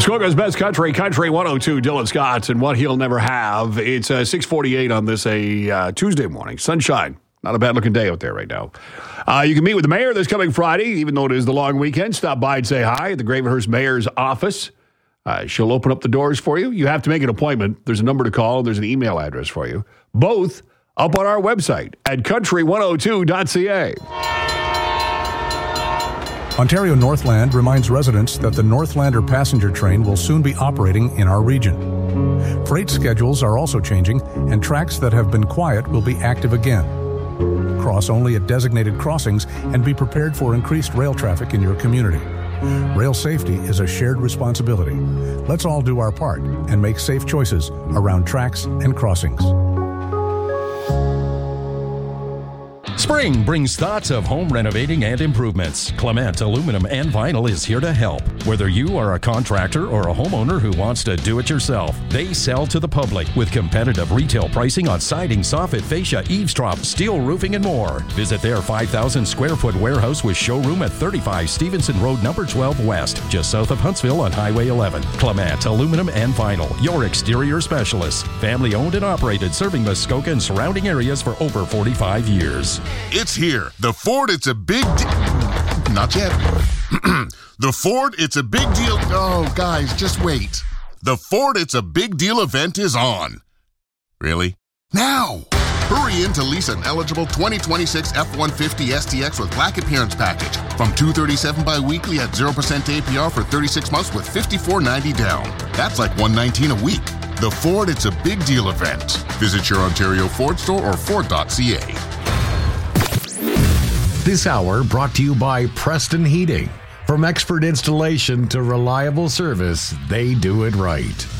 Muskoka's Best Country, Country 102, Dylan Scott, and what he'll never have. It's 6:48 on this Tuesday morning. Sunshine. Not a bad-looking day out there right now. You can meet with the mayor this coming Friday, even though it is the long weekend. Stop by and say hi at the Gravenhurst Mayor's office. She'll open up the doors for you. You have to make an appointment. There's a number to call. There's an email address for you. Both up on our website at country102.ca. Ontario Northland reminds residents that the Northlander passenger train will soon be operating in our region. Freight schedules are also changing, and tracks that have been quiet will be active again. Cross only at designated crossings and be prepared for increased rail traffic in your community. Rail safety is a shared responsibility. Let's all do our part and make safe choices around tracks and crossings. Spring brings thoughts of home renovating and improvements. Clement Aluminum and Vinyl is here to help. Whether you are a contractor or a homeowner who wants to do it yourself, they sell to the public with competitive retail pricing on siding, soffit, fascia, eaves trough, steel roofing, and more. Visit their 5,000 square foot warehouse with showroom at 35 Stevenson Road, number 12 West, just south of Huntsville on Highway 11. Clement Aluminum and Vinyl, your exterior specialists. Family owned and operated, serving Muskoka and surrounding areas for over 45 years. It's here. The Ford, it's a big Not yet. The Ford, it's a big deal. Oh, guys, just wait. The Ford, it's a big deal event is on. Really? Now! Hurry in to lease an eligible 2026 F-150 STX with Black Appearance Package from $237 bi-weekly at 0% APR for 36 months with $54.90 down. That's like $119 a week. The Ford, it's a big deal event. Visit your Ontario Ford store or Ford.ca. This hour brought to you by Preston Heating. From expert installation to reliable service, they do it right.